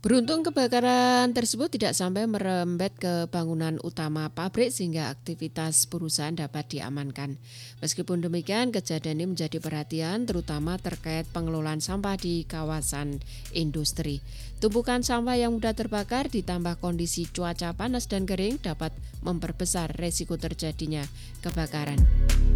Beruntung kebakaran tersebut tidak sampai merembet ke bangunan utama pabrik sehingga aktivitas perusahaan dapat diamankan. Meskipun demikian, kejadian ini menjadi perhatian terutama terkait pengelolaan sampah di kawasan industri. Tumpukan sampah yang mudah terbakar ditambah kondisi cuaca panas dan kering dapat memperbesar resiko terjadinya kebakaran.